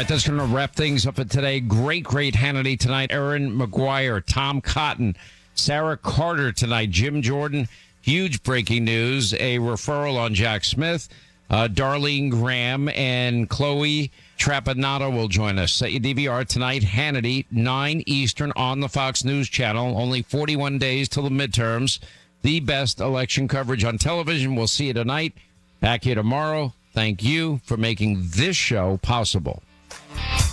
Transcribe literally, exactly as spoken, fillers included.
that's going to wrap things up for today. Great, great Hannity tonight. Erin McGuire, Tom Cotton, Sarah Carter tonight, Jim Jordan. Huge breaking news, a referral on Jack Smith. Uh, Darlene Graham and Chloe Trapanado will join us. Set your D V R tonight, Hannity, nine Eastern on the Fox News Channel. Only forty-one days till the midterms. The best election coverage on television. We'll see you tonight. Back here tomorrow. Thank you for making this show possible.